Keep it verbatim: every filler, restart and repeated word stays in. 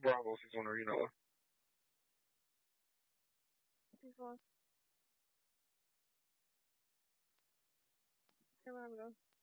Broncos is owner, you know. Before, I remember.